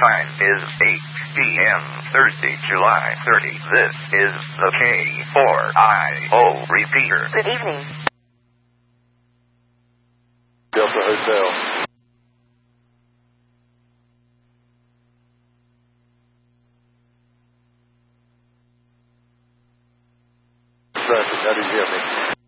time is 8 p.m. Thursday, July 30. This is the K4IO repeater. Good evening. Delta Hotel. Traffic, how do you hear me?